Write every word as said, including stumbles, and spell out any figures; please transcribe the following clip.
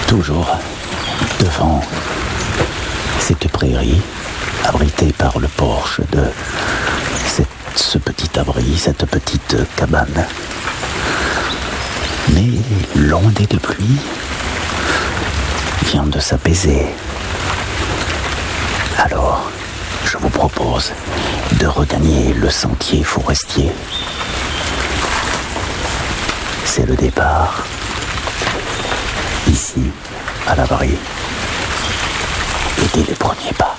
toujours devant cette prairie, abritée par le porche de cette, ce petit abri, cette petite cabane. Mais l'ondée de pluie vient de s'apaiser. Alors, je vous propose de regagner le sentier forestier. C'est le départ, ici, à l'abri, et dès les premiers pas.